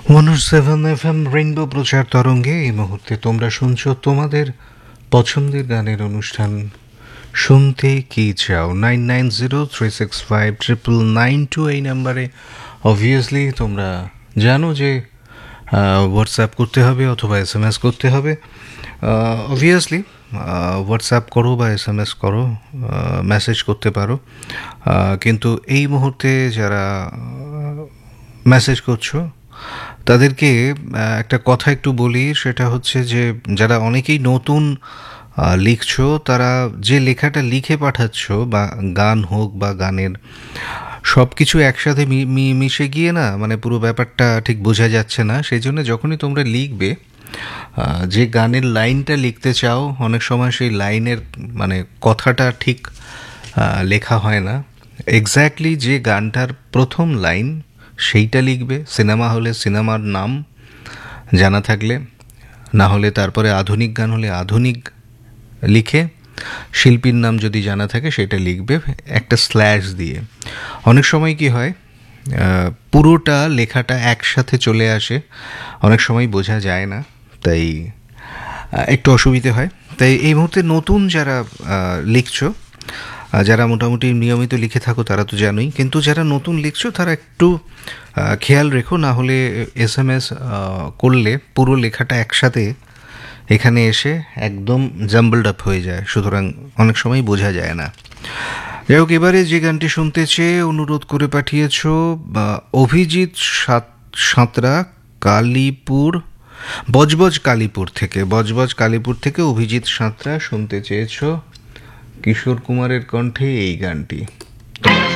107 FM rainbow প্রচার তরঙ্গে এই মুহূর্তে তোমরা শুনছো তোমাদের পছন্দের গানের অনুষ্ঠান শুনতে কি চাও 9903659992 এই নাম্বারে অবভিয়াসলি তোমরা জানো যে হোয়াটসঅ্যাপ করতে হবে অথবা SMS করতে হবে। অবভিয়াসলি হোয়াটসঅ্যাপ করো বা SMS করো, মেসেজ করতে পারো, কিন্তু এই মুহূর্তে যারা মেসেজ করছো তাদেরকে একটা কথা একটু বলি, সেটা হচ্ছে যে যারা অনেকেই নতুন লিখছো, তারা যে লেখাটা লিখে পাঠাচ্ছ বা গান হোক বা গানের সব কিছু একসাথে মিশে গিয়ে না, মানে পুরো ব্যাপারটা ঠিক বোঝা যাচ্ছে না। সেই জন্য যখনই তোমরা লিখবে, যে গানের লাইনটা লিখতে চাও অনেক সময় সেই লাইনের মানে কথাটা ঠিক লেখা হয় না। এক্স্যাক্টলি যে গানটার প্রথম লাইন সেইটা লিখবে। সিনেমা হলে সিনেমার নাম জানা থাকলে, না হলে তারপরে আধুনিক গান হলে আধুনিক লিখে, শিল্পীর নাম যদি জানা থাকে সেটা লিখবে একটা স্ল্যাশ দিয়ে। অনেক সময় কি হয়, পুরোটা লেখাটা একসাথে চলে আসে, অনেক সময় বোঝা যায় না, তাই একটু অসুবিধে হয়। তাই এই মুহূর্তে নতুন যারা লিখছো, যারা মোটামুটি নিয়মিত লিখে থাকো তারা তো জানোই, কিন্তু যারা নতুন লিখছো তারা একটু খেয়াল রেখো, না হলে SMS করলে পুরো লেখাটা একসাথে এখানে এসে একদম জাম্বলড আপ হয়ে যায়, সুতরাং অনেক সময় বোঝা যায় না। যাই হোক, এবারে যে গানটি শুনতে চেয়ে অনুরোধ করে পাঠিয়েছ অভিজিৎ সাঁতরা, কালীপুর, বজবজ কালীপুর থেকে অভিজিৎ সাঁতরা শুনতে চেয়েছ কিশোর কুমারের কণ্ঠে এই গানটি।